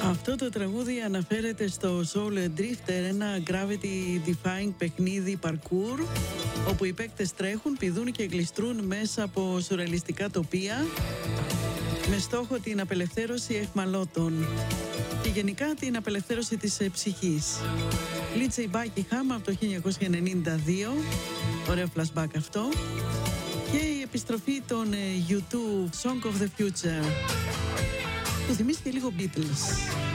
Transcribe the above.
Αυτό το τραγούδι αναφέρεται στο Soul Drifter, ένα gravity-defying παιχνίδι parkour, όπου οι παίκτες τρέχουν, πηδούν και γλιστρούν μέσα από σουρεαλιστικά τοπία με στόχο την απελευθέρωση αιχμαλώτων και γενικά την απελευθέρωση της ψυχής. Lindsey Buckingham από το 1992, ωραίο flashback αυτό, και η επιστροφή των U2, Song of the Future, που θυμίζει και λίγο Beatles.